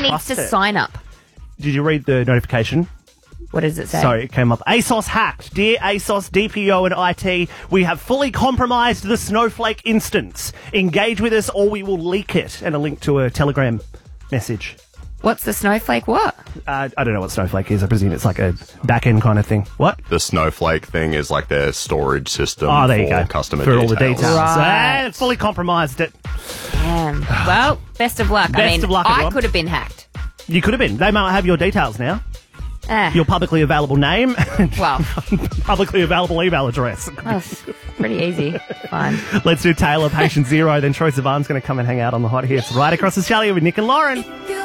needs trust to it. sign up? Did you read the notification? What does it say? Sorry, it came up. ASOS hacked. Dear ASOS, DPO and IT, we have fully compromised the Snowflake instance. Engage with us or we will leak it. And a link to a Telegram message. What's the Snowflake what? I don't know what Snowflake is. I presume it's like a back-end kind of thing. What? The Snowflake thing is like their storage system There you for go. customer for details. all the details. Right. Fully compromised it. Damn. Well, best of luck. Best of luck, I everyone. could have been hacked. You could have been. They might have your details now. Ah, Your publicly available name and well, publicly available email address. that's pretty easy. Fine. Let's do Taylor, Patient Zero. Then Troy Sivan's going to come and hang out on the hot hits right across Australia with Nick and Lauren.